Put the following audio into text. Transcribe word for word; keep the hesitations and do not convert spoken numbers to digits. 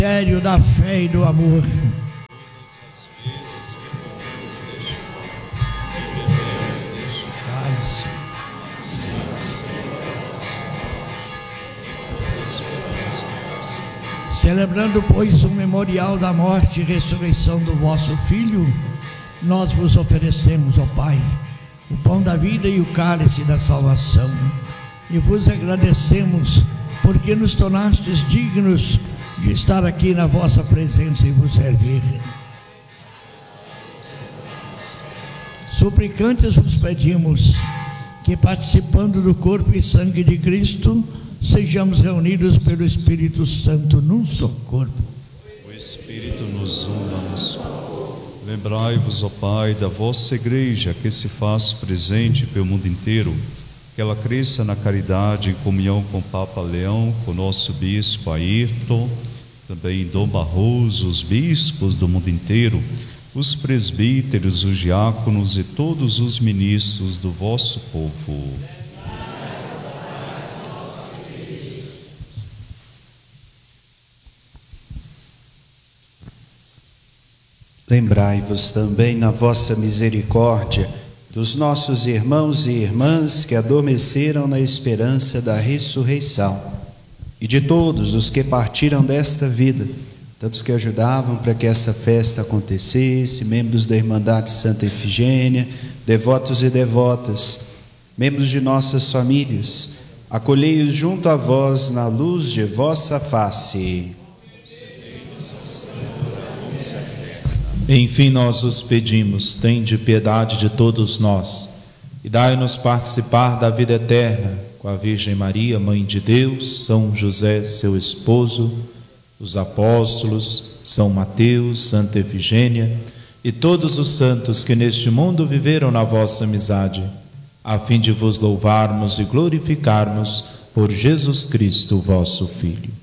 mistério da fé e do amor. Cálice. Celebrando, pois, o memorial da morte e ressurreição do vosso Filho, nós vos oferecemos, ó Pai, o pão da vida e o cálice da salvação, e vos agradecemos porque nos tornastes dignos de estar aqui na vossa presença e vos servir. Suplicantes vos pedimos que, participando do corpo e sangue de Cristo, sejamos reunidos pelo Espírito Santo num só corpo. O Espírito nos una num só. Lembrai-vos, ó Pai, da vossa igreja, que se faz presente pelo mundo inteiro, que ela cresça na caridade, em comunhão com o Papa Leão, com o nosso bispo Ayrton, também Dom Barroso, os bispos do mundo inteiro, os presbíteros, os diáconos e todos os ministros do vosso povo. Lembrai-vos também, na vossa misericórdia, dos nossos irmãos e irmãs que adormeceram na esperança da ressurreição, e de todos os que partiram desta vida, tantos que ajudavam para que essa festa acontecesse, membros da Irmandade Santa Efigênia, devotos e devotas, membros de nossas famílias, acolhei-os junto a vós na luz de vossa face. Enfim, nós os pedimos, tende piedade de todos nós e dai-nos participar da vida eterna com a Virgem Maria, Mãe de Deus, São José, seu esposo, os apóstolos, São Mateus, Santa Efigênia e todos os santos que neste mundo viveram na vossa amizade, a fim de vos louvarmos e glorificarmos por Jesus Cristo, vosso Filho.